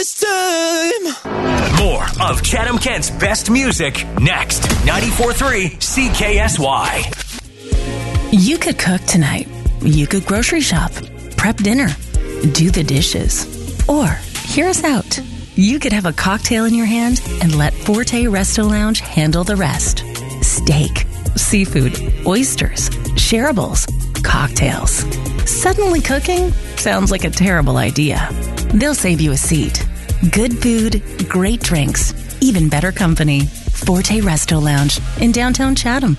It's time. More of Chatham Kent's best music next. 94.3 CKSY. You could cook tonight. You could grocery shop, prep dinner, do the dishes. Or, hear us out. You could have a cocktail in your hand and let Forte Resto Lounge handle the rest. Steak, seafood, oysters, shareables, cocktails. Suddenly cooking sounds like a terrible idea. They'll save you a seat. Good food, great drinks, even better company. Forte Resto Lounge in downtown Chatham.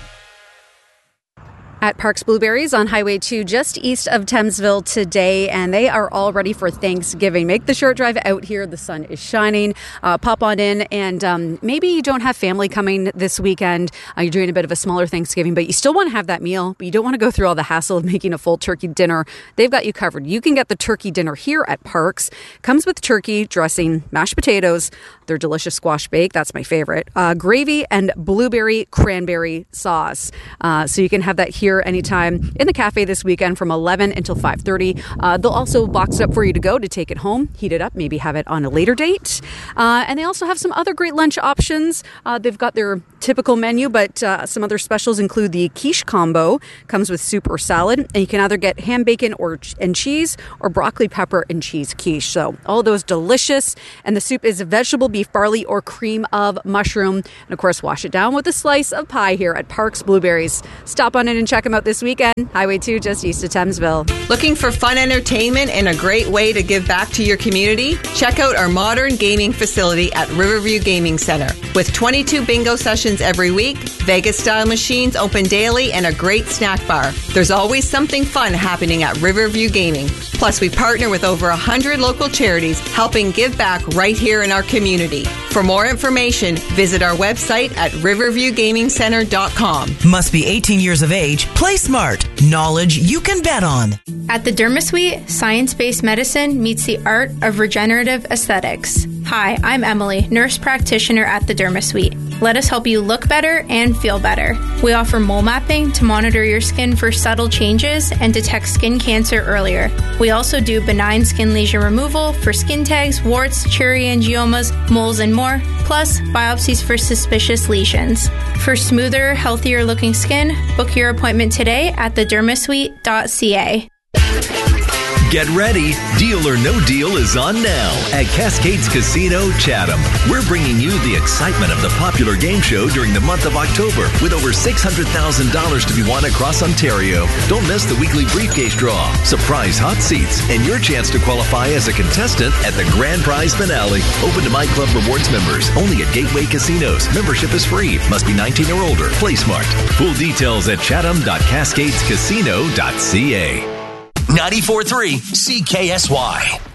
At Parks Blueberries on Highway 2, just east of Thamesville today, and they are all ready for Thanksgiving. Make the short drive out here. The sun is shining. Pop on in, and maybe you don't have family coming this weekend. You're doing a bit of a smaller Thanksgiving, but you still want to have that meal, but you don't want to go through all the hassle of making a full turkey dinner. They've got you covered. You can get the turkey dinner here at Parks. Comes with turkey, dressing, mashed potatoes, their delicious squash bake, that's my favorite, gravy, and blueberry cranberry sauce. So you can have that here anytime in the cafe this weekend from 11 until 5:30. They'll also box it up for you to go to take it home, heat it up, maybe have it on a later date. And they also have some other great lunch options. They've got their typical menu, but some other specials include the quiche combo. Comes with soup or salad, and you can either get ham, bacon, and cheese, or broccoli, pepper, and cheese quiche. So all those delicious. And the soup is vegetable, beef, barley, or cream of mushroom. And of course, wash it down with a slice of pie here at Parks Blueberries. Stop on in and check them out this weekend. Highway 2, just east of Thamesville. Looking for fun entertainment and a great way to give back to your community? Check out our modern gaming facility at Riverview Gaming Center. With 22 bingo sessions every week, Vegas-style machines open daily, and a great snack bar. There's always something fun happening at Riverview Gaming. Plus, we partner with over 100 local charities helping give back right here in our community. For more information, visit our website at riverviewgamingcenter.com. Must be 18 years of age. Play smart. Knowledge you can bet on. At the DermaSuite, science-based medicine meets the art of regenerative aesthetics. Hi, I'm Emily, nurse practitioner at the DermaSuite. Let us help you look better and feel better. We offer mole mapping to monitor your skin for subtle changes and detect skin cancer earlier. We also do benign skin lesion removal for skin tags, warts, cherry angiomas, moles, and more, plus biopsies for suspicious lesions. For smoother, healthier looking skin, book your appointment today at thedermasuite.ca. Get ready. Deal or No Deal is on now at Cascades Casino, Chatham. We're bringing you the excitement of the popular game show during the month of October with over $600,000 to be won across Ontario. Don't miss the weekly briefcase draw, surprise hot seats, and your chance to qualify as a contestant at the grand prize finale. Open to My Club Rewards members. Only at Gateway Casinos. Membership is free. Must be 19 or older. Play smart. Full details at chatham.cascadescasino.ca. 94.3 CKSY.